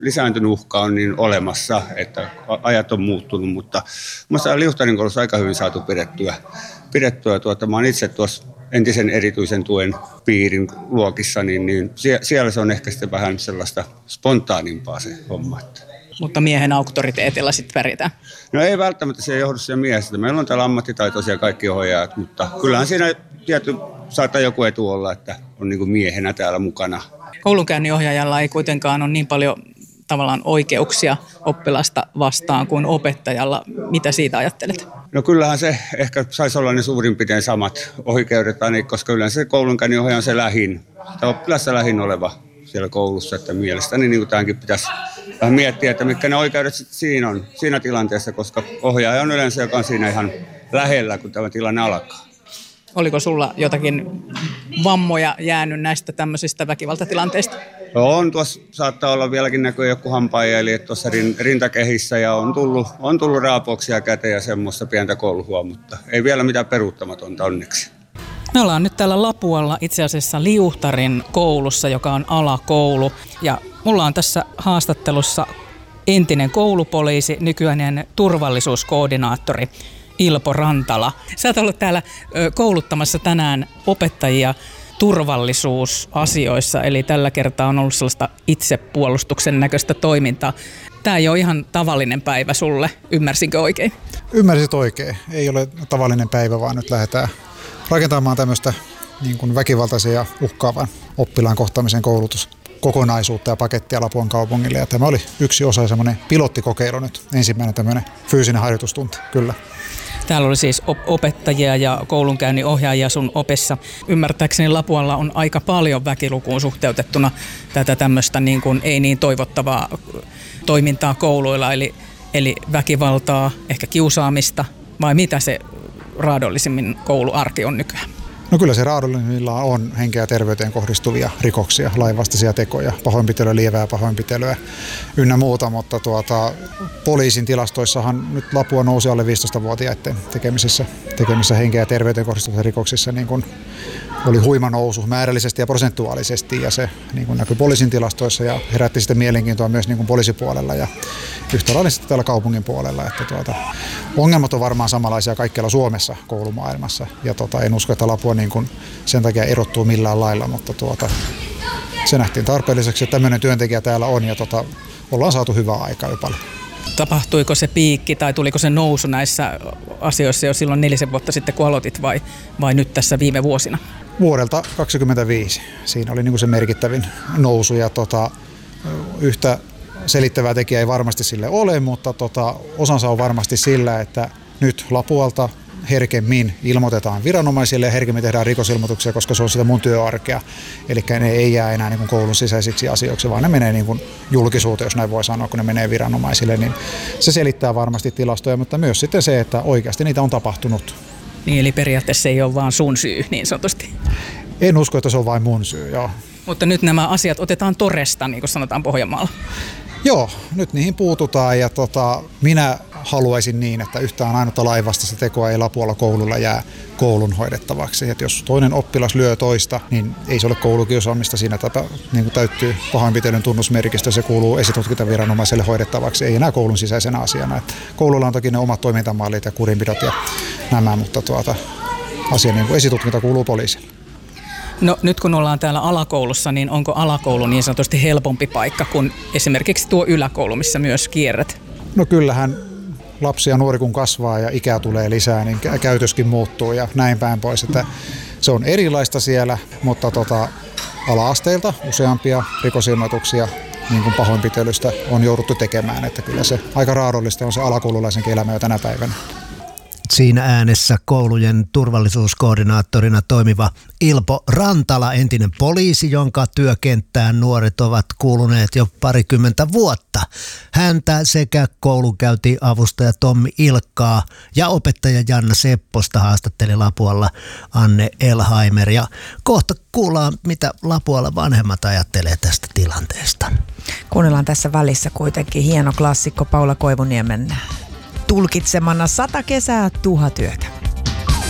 lisääntynyt uhka on niin olemassa, että ajat on muuttunut, mutta minusta Liuhtarin koulussa aika hyvin saatu pidettyä. Mä olen itse tuossa entisen erityisen tuen piirin luokissa, niin siellä se on ehkä sitten vähän sellaista spontaanimpaa se homma. Mutta miehen auktoriteetilla sitten pärjätään? No ei välttämättä, se ei johdu siihen miehestä. Meillä on täällä ammattitaitoisia kaikki ohjaajat, mutta kyllähän siinä saattaa joku etu olla, että on niin kuin miehenä täällä mukana. Koulunkäynninohjaajalla ei kuitenkaan ole niin paljon tavallaan oikeuksia oppilasta vastaan kuin opettajalla. Mitä siitä ajattelet? No kyllähän se ehkä saisi olla ne suurin piirtein samat oikeudet, koska yleensä se koulunkäynninohjaaja on se oppilassa lähin oleva siellä koulussa, että mielestäni niin tämäkin pitäisi vähän miettiä, että mitkä ne oikeudet siinä tilanteessa, koska ohjaaja on yleensä, joka on siinä ihan lähellä, kun tämä tilanne alkaa. Oliko sulla jotakin vammoja jäänyt näistä tämmöisistä väkivaltatilanteista? On, tuossa saattaa olla vieläkin näkyy joku hampaajäli tuossa rintakehissä ja on tullut raapauksia käteen ja semmoista pientä kouluhua, mutta ei vielä mitään peruuttamatonta onneksi. Me ollaan nyt täällä Lapualla itse asiassa Liuhtarin koulussa, joka on alakoulu. Ja mulla on tässä haastattelussa entinen koulupoliisi, nykyinen turvallisuuskoordinaattori Ilpo Rantala. Sä oot ollut täällä kouluttamassa tänään opettajia turvallisuusasioissa, eli tällä kertaa on ollut sellaista itsepuolustuksen näköistä toimintaa. Tämä ei ole ihan tavallinen päivä sulle, ymmärsinkö oikein? Ymmärsit oikein. Ei ole tavallinen päivä, vaan nyt lähdetään rakentamaan tämmöistä niin kuin väkivaltaisen ja uhkaavan oppilaan kohtaamisen koulutuskokonaisuutta ja pakettia Lapuan kaupungille. Ja tämä oli yksi osa semmoinen pilottikokeilu nyt, ensimmäinen tämmöinen fyysinen harjoitustunti, kyllä. Täällä oli siis opettajia ja koulunkäynninohjaajia sun opessa. Ymmärtääkseni Lapualla on aika paljon väkilukuun suhteutettuna tätä tämmöistä niin kuin ei niin toivottavaa toimintaa kouluilla, eli väkivaltaa, ehkä kiusaamista, vai mitä se raadollisimmin kouluarki on nykyään? No kyllä se raadollisimmillaan on henkeä ja terveyteen kohdistuvia rikoksia, lainvastaisia tekoja, pahoinpitelyä, lievää pahoinpitelyä ynnä muuta, mutta poliisin tilastoissahan nyt Lapua nousi alle 15-vuotiaiden tekemisissä henkeä ja terveyteen kohdistuvissa rikoksissa niin kuin oli huima nousu määrällisesti ja prosentuaalisesti ja se niin kuin näkyi poliisin tilastoissa ja herätti sitten mielenkiintoa myös niin kuin poliisipuolella ja yhtä lailla sitten täällä kaupungin puolella. Että ongelmat on varmaan samanlaisia kaikkialla Suomessa koulumaailmassa ja en usko, että Lapua niin kuin sen takia erottuu millään lailla, mutta se nähtiin tarpeelliseksi, että tämmöinen työntekijä täällä on ja ollaan saatu hyvää aikaa jo paljon. Tapahtuiko se piikki tai tuliko se nousu näissä asioissa jo silloin 4 vuotta sitten, kun aloitit vai nyt tässä viime vuosina? Vuodelta 2025. Siinä oli niin kuin se merkittävin nousu ja yhtä selittävää tekijää ei varmasti sille ole, mutta osansa on varmasti sillä, että nyt Lapualta herkemmin ilmoitetaan viranomaisille ja herkemmin tehdään rikosilmoituksia, koska se on sitä mun työarkea. Eli ne ei jää enää niin kuin koulun sisäisiksi asioiksi, vaan ne menee niin kuin julkisuuteen, jos näin voi sanoa, kun ne menee viranomaisille. Niin se selittää varmasti tilastoja, mutta myös sitten se, että oikeasti niitä on tapahtunut. Niin, eli periaatteessa ei ole vaan sun syy niin sanotusti. En usko, että se on vain mun syy, joo. Mutta nyt nämä asiat otetaan toresta, niin kuin sanotaan Pohjanmaalla. Joo, nyt niihin puututaan ja minä haluaisin niin, että yhtään ainutta lainvastaista tekoa ei Lapualla koululla jää koulun hoidettavaksi. Et jos toinen oppilas lyö toista, niin ei se ole koulukiusaamista. Siinä niin kuin täyttyy pahoinpitelyn tunnusmerkistö, se kuuluu esitutkintaviranomaiselle hoidettavaksi, ei enää koulun sisäisenä asiana. Et koululla on toki ne omat toimintamallit ja kurinpidot ja nämä, mutta asia niin kuin esitutkinta kuuluu poliisille. No nyt kun ollaan täällä alakoulussa, niin onko alakoulu niin sanotusti helpompi paikka kuin esimerkiksi tuo yläkoulu, missä myös kierrät? No kyllähän lapsi ja nuori kun kasvaa ja ikää tulee lisää, niin käytöskin muuttuu ja näin päin pois. Että se on erilaista siellä, mutta ala-asteilta useampia rikosilmoituksia niin kuin pahoinpitelystä on jouduttu tekemään. Että kyllä se aika raadollista on se alakoululaisenkin elämä jo tänä päivänä. Siinä äänessä koulujen turvallisuuskoordinaattorina toimiva Ilpo Rantala, entinen poliisi, jonka työkenttään nuoret ovat kuuluneet jo 20 vuotta. Häntä sekä koulunkäyntiavustaja Tommi Ilkkaa ja opettaja Janna Sepposta haastatteli Lapualla Anne Elhaimer. Ja kohta kuullaan, mitä Lapualla vanhemmat ajattelee tästä tilanteesta. Kuunnellaan tässä välissä kuitenkin hieno klassikko Paula Koivuniemen tulkitsemana 100 kesää, 1000 yötä.